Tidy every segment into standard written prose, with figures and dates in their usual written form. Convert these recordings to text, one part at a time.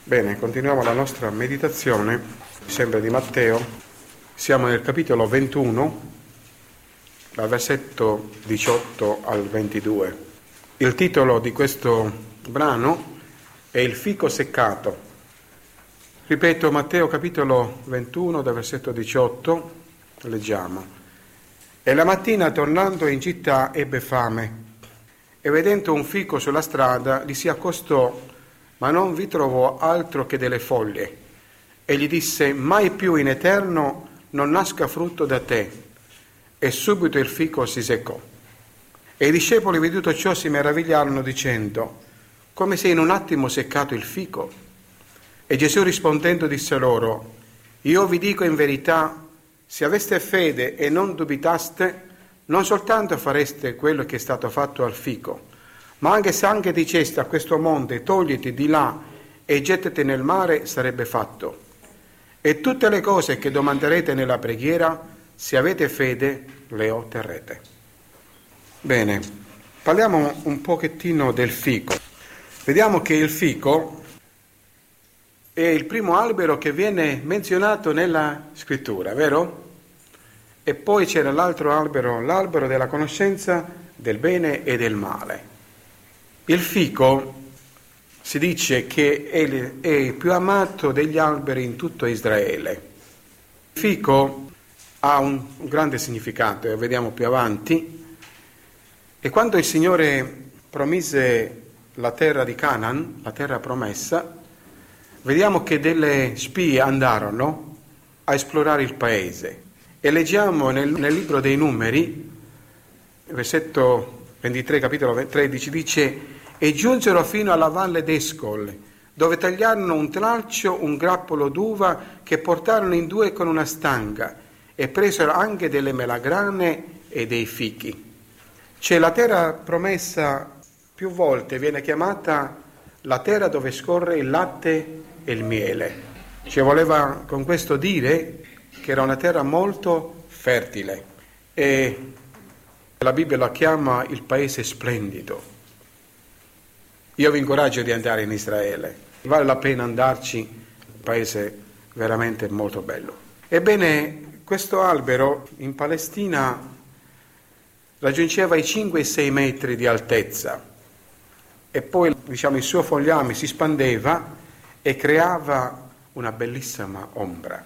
Bene, continuiamo la nostra meditazione, sempre di Matteo. Siamo nel capitolo 21, dal versetto 18 al 22. Il titolo di questo brano è Il fico seccato. Ripeto, Matteo capitolo 21, dal versetto 18, leggiamo. E la mattina, tornando in città, ebbe fame, e vedendo un fico sulla strada, gli si accostò, ma non vi trovò altro che delle foglie, e gli disse: mai più in eterno non nasca frutto da te. E subito il fico si seccò. E i discepoli, veduto ciò, si meravigliarono, dicendo: come se in un attimo seccato il fico? E Gesù rispondendo disse loro: io vi dico in verità, se aveste fede e non dubitaste, non soltanto fareste quello che è stato fatto al fico, ma anche se anche diceste a questo monte: togliti di là e gettati nel mare, sarebbe fatto. E tutte le cose che domanderete nella preghiera, se avete fede, le otterrete. Bene, parliamo un pochettino del fico. Vediamo che il fico è il primo albero che viene menzionato nella scrittura, vero? E poi c'era l'altro albero, l'albero della conoscenza del bene e del male. Il fico si dice che è il più amato degli alberi in tutto Israele. Il fico ha un grande significato, lo vediamo più avanti. E quando il Signore promise la terra di Canaan, la terra promessa, vediamo che delle spie andarono a esplorare il paese. E leggiamo nel libro dei Numeri, versetto 23, capitolo 13, dice: e giunsero fino alla valle d'Escol, dove tagliarono un tralcio, un grappolo d'uva che portarono in due con una stanga, e presero anche delle melagrane e dei fichi. C'è la terra promessa, più volte viene chiamata la terra dove scorre il latte e il miele. Ci voleva con questo dire che era una terra molto fertile, e la Bibbia la chiama il paese splendido. Io vi incoraggio di andare in Israele, vale la pena andarci, un paese veramente molto bello. Ebbene, questo albero in Palestina raggiungeva i 5-6 metri di altezza, e poi il suo fogliame si spandeva e creava una bellissima ombra.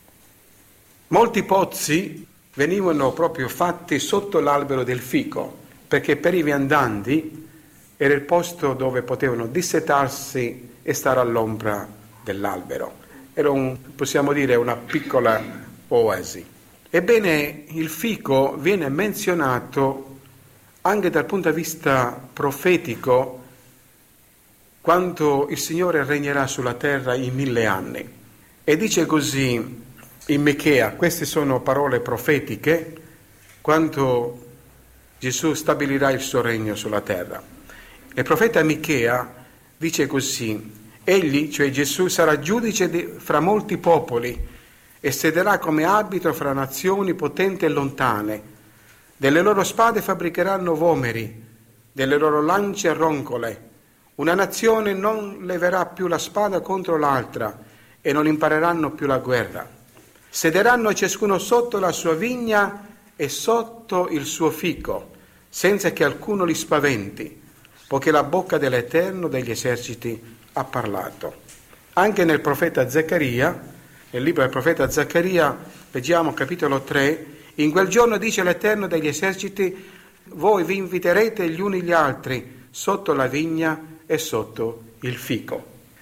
Molti pozzi venivano proprio fatti sotto l'albero del fico, perché per i viandanti era il posto dove potevano dissetarsi e stare all'ombra dell'albero. Era possiamo dire, una piccola oasi. Ebbene, il fico viene menzionato anche dal punto di vista profetico, quando il Signore regnerà sulla terra in 1000 anni. E dice così in Michea, queste sono parole profetiche, quando Gesù stabilirà il suo regno sulla terra. Il profeta Michea dice così: egli, cioè Gesù, sarà giudice fra molti popoli e sederà come arbitro fra nazioni potenti e lontane. Delle loro spade fabbricheranno vomeri, delle loro lance roncole. Una nazione non leverà più la spada contro l'altra e non impareranno più la guerra. Sederanno ciascuno sotto la sua vigna e sotto il suo fico, senza che alcuno li spaventi, poiché la bocca dell'Eterno degli eserciti ha parlato. Anche nel profeta Zaccaria, nel libro del profeta Zaccaria, leggiamo capitolo 3, in quel giorno dice l'Eterno degli eserciti: voi vi inviterete gli uni gli altri sotto la vigna e sotto il fico.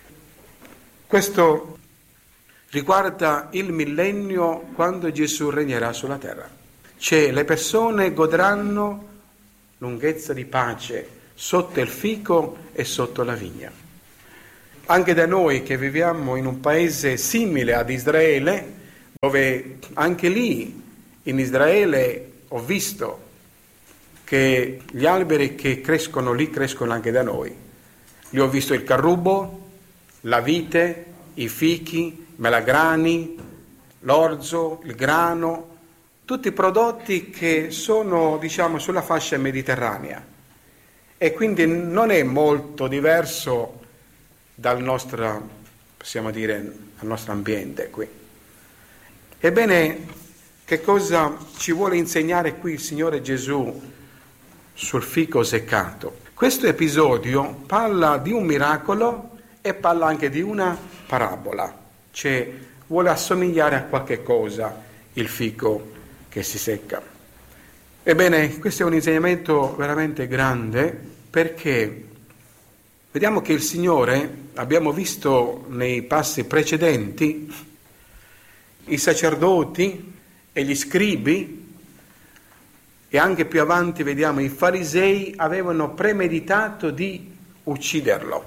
Questo riguarda il millennio, quando Gesù regnerà sulla terra. Cioè, le persone godranno lunghezza di pace sotto il fico e sotto la vigna. Anche da noi che viviamo in un paese simile ad Israele, dove anche lì in Israele ho visto che gli alberi che crescono lì crescono anche da noi. Lì ho visto il carrubo, la vite, i fichi, melagrani, l'orzo, il grano, tutti prodotti che sono, sulla fascia mediterranea. E quindi non è molto diverso dal nostro possiamo dire, al nostro ambiente qui. Ebbene, che cosa ci vuole insegnare qui il Signore Gesù sul fico seccato? Questo episodio parla di un miracolo e parla anche di una parabola, cioè vuole assomigliare a qualche cosa il fico che si secca. Ebbene, questo è un insegnamento veramente grande, perché vediamo che il Signore, abbiamo visto nei passi precedenti, i sacerdoti e gli scribi, e anche più avanti vediamo i farisei, avevano premeditato di ucciderlo.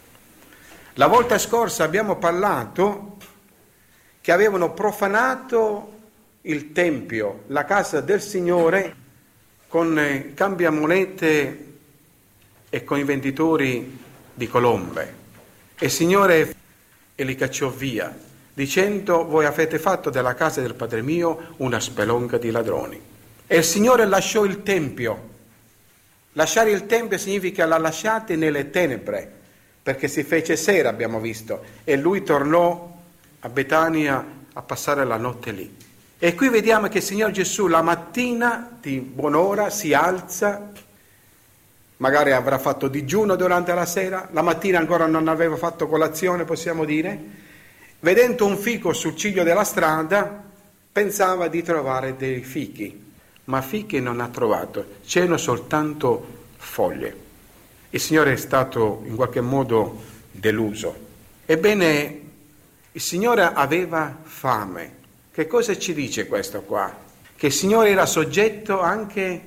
La volta scorsa abbiamo parlato che avevano profanato il Tempio, la casa del Signore, con cambiamonete e con i venditori di colombe. E il Signore li cacciò via, dicendo: voi avete fatto della casa del Padre mio una spelonca di ladroni. E il Signore lasciò il Tempio. Lasciare il Tempio significa la lasciate nelle tenebre, perché si fece sera, abbiamo visto, e lui tornò a Betania a passare la notte lì. E qui vediamo che il Signore Gesù la mattina di buon'ora si alza, magari avrà fatto digiuno durante la sera, la mattina ancora non aveva fatto colazione, possiamo dire, vedendo un fico sul ciglio della strada pensava di trovare dei fichi, ma fichi non ha trovato, c'erano soltanto foglie. Il Signore è stato in qualche modo deluso. Ebbene, il Signore aveva fame. Che cosa ci dice questo qua? Che il Signore era soggetto anche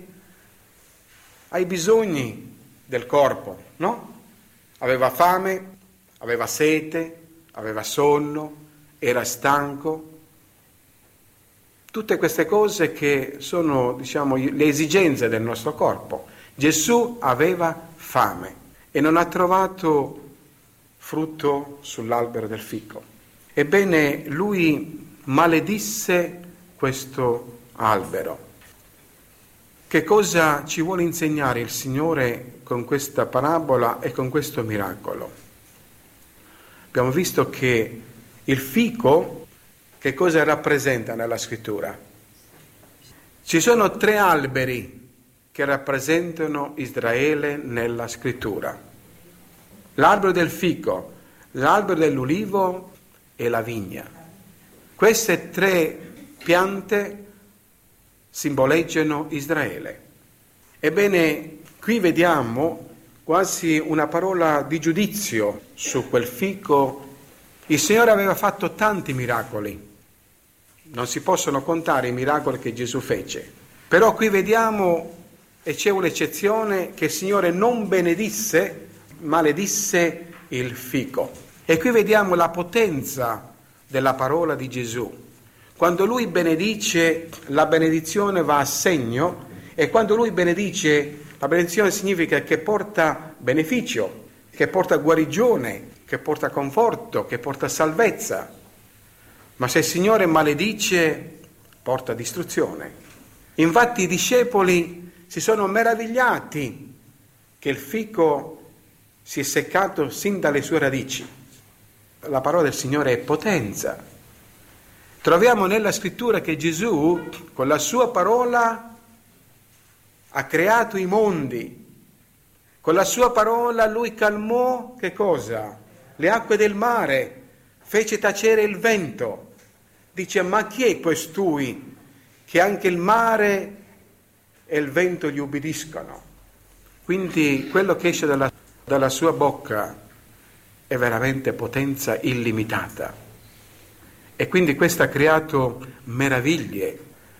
ai bisogni del corpo, no? Aveva fame, aveva sete, aveva sonno, era stanco. Tutte queste cose che sono, diciamo, le esigenze del nostro corpo. Gesù aveva fame e non ha trovato frutto sull'albero del fico. Ebbene, lui maledisse questo albero. Che cosa ci vuole insegnare il Signore con questa parabola e con questo miracolo? Abbiamo visto che il fico, che cosa rappresenta nella scrittura? Ci sono 3 alberi che rappresentano Israele nella scrittura: l'albero del fico, l'albero dell'ulivo e la vigna. Queste 3 piante simboleggiano Israele. Ebbene, qui vediamo quasi una parola di giudizio su quel fico. Il Signore aveva fatto tanti miracoli, non si possono contare i miracoli che Gesù fece, però qui vediamo, e c'è un'eccezione, che il Signore non benedisse, maledisse il fico. E qui vediamo la potenza della parola di Gesù. Quando lui benedice, la benedizione va a segno, e quando lui benedice, la benedizione significa che porta beneficio, che porta guarigione, che porta conforto, che porta salvezza. Ma se il Signore maledice, porta distruzione. Infatti i discepoli si sono meravigliati che il fico si è seccato sin dalle sue radici. La parola del Signore è potenza. Troviamo nella scrittura che Gesù con la sua parola ha creato i mondi. Con la sua parola lui calmò che cosa? Le acque del mare, fece tacere il vento. Dice: ma chi è costui che anche il mare e il vento gli ubbidiscono? Quindi quello che esce dalla sua bocca è veramente potenza illimitata. E quindi questo ha creato meraviglie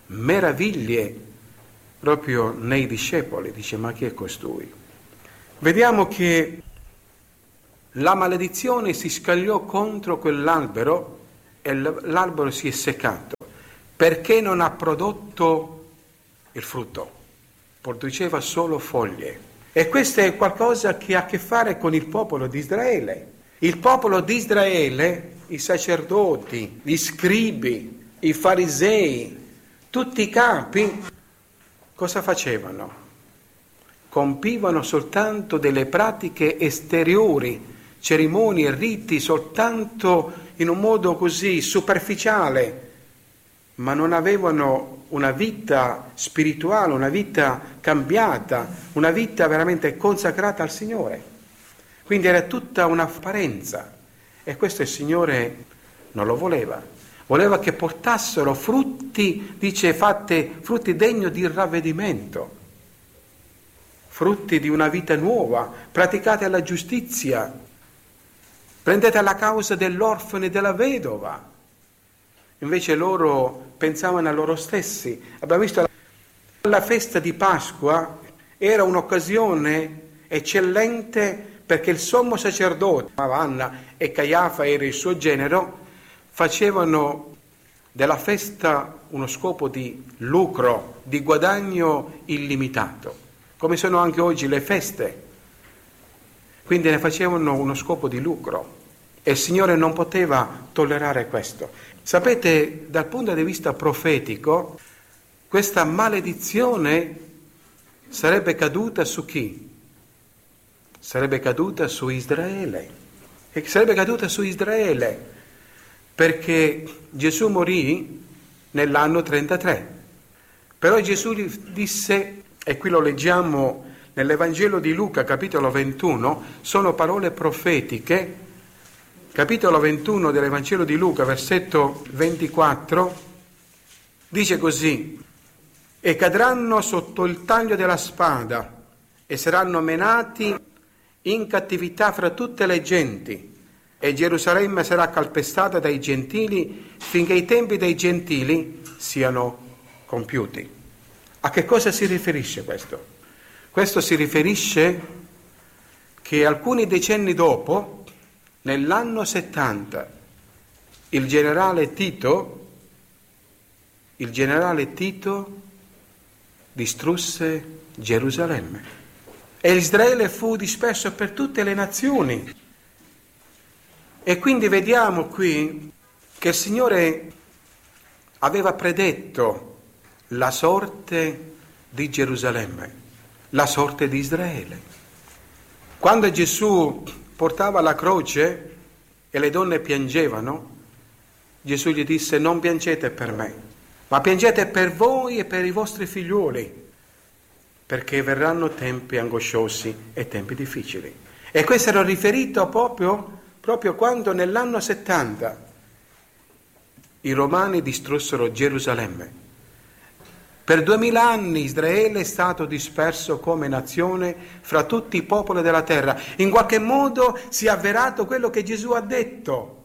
proprio nei discepoli. Dice: ma chi è costui? Vediamo che la maledizione si scagliò contro quell'albero e l'albero si è seccato perché non ha prodotto il frutto, produceva solo foglie. E questo è qualcosa che ha a che fare con il popolo di Israele. Il popolo di Israele, i sacerdoti, gli scribi, i farisei, tutti i capi, cosa facevano? Compivano soltanto delle pratiche esteriori cerimonie e riti soltanto in un modo così superficiale, ma non avevano una vita spirituale, una vita cambiata, una vita veramente consacrata al Signore. Quindi era tutta un'apparenza, e questo il Signore non lo voleva. Voleva che portassero frutti, dice, frutti degni di ravvedimento, frutti di una vita nuova, praticate la giustizia, prendete la causa dell'orfano e della vedova. Invece loro pensavano a loro stessi. Abbiamo visto la festa di Pasqua era un'occasione eccellente perché il sommo sacerdote, Anna e Caiafa era il suo genero, facevano della festa uno scopo di lucro, di guadagno illimitato, come sono anche oggi le feste. Quindi ne facevano uno scopo di lucro e il Signore non poteva tollerare questo. Sapete, dal punto di vista profetico, questa maledizione sarebbe caduta su chi? Sarebbe caduta su Israele. E sarebbe caduta su Israele, perché Gesù morì nell'anno 33. Però Gesù disse, e qui lo leggiamo nell'Evangelo di Luca, capitolo 21, sono parole profetiche, capitolo 21 dell'Evangelo di Luca, versetto 24, dice così: e cadranno sotto il taglio della spada e saranno menati in cattività fra tutte le genti, e Gerusalemme sarà calpestata dai gentili finché i tempi dei gentili siano compiuti. A che cosa si riferisce questo? Questo si riferisce che alcuni decenni dopo, nell'anno 70, il generale Tito distrusse Gerusalemme e Israele fu disperso per tutte le nazioni. E quindi vediamo qui che il Signore aveva predetto la sorte di Gerusalemme, la sorte di Israele. Quando Gesù portava la croce e le donne piangevano, Gesù gli disse: non piangete per me, ma piangete per voi e per i vostri figlioli, perché verranno tempi angosciosi e tempi difficili. E questo era riferito proprio quando nell'anno 70 i Romani distrussero Gerusalemme. Per 2000 anni Israele è stato disperso come nazione fra tutti i popoli della terra. In qualche modo si è avverato quello che Gesù ha detto.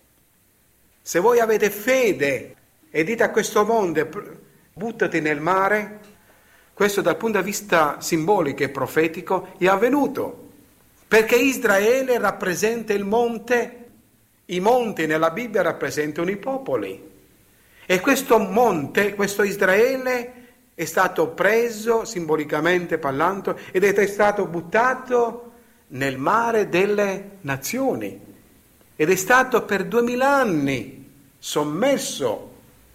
Se voi avete fede e dite a questo monte buttati nel mare, questo dal punto di vista simbolico e profetico è avvenuto, perché Israele rappresenta il monte, i monti nella Bibbia rappresentano i popoli, e questo monte, questo Israele è stato preso simbolicamente parlando ed è stato buttato nel mare delle nazioni ed è stato per 2000 anni sommerso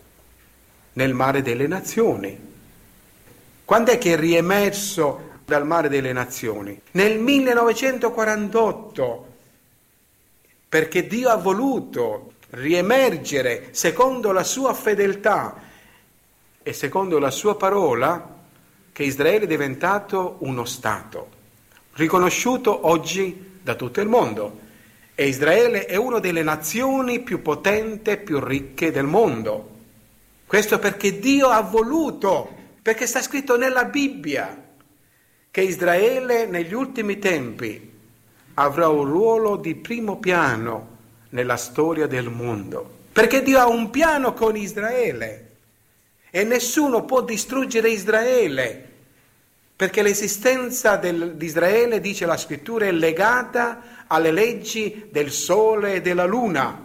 nel mare delle nazioni. Quando è che è riemerso dal mare delle nazioni? Nel 1948, perché Dio ha voluto riemergere secondo la sua fedeltà e secondo la sua parola, che Israele è diventato uno Stato, riconosciuto oggi da tutto il mondo. E Israele è una delle nazioni più potenti e più ricche del mondo. Questo perché Dio ha voluto, perché sta scritto nella Bibbia che Israele negli ultimi tempi avrà un ruolo di primo piano nella storia del mondo, perché Dio ha un piano con Israele e nessuno può distruggere Israele, perché l'esistenza di Israele, dice la scrittura, è legata alle leggi del sole e della luna.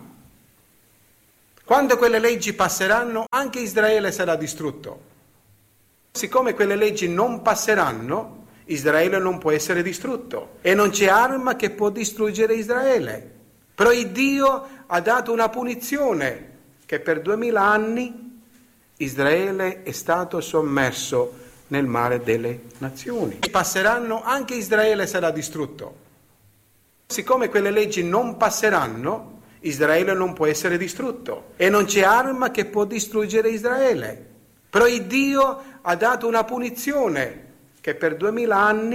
Quando quelle leggi passeranno, anche Israele sarà distrutto. Siccome quelle leggi non passeranno, Israele non può essere distrutto e non c'è arma che può distruggere Israele. Però il Dio ha dato una punizione, che per 2000 anni Israele è stato sommerso nel mare delle nazioni. E passeranno, anche Israele sarà distrutto. Siccome quelle leggi non passeranno, Israele non può essere distrutto e non c'è arma che può distruggere Israele. Però il Dio ha dato una punizione che per 2000 anni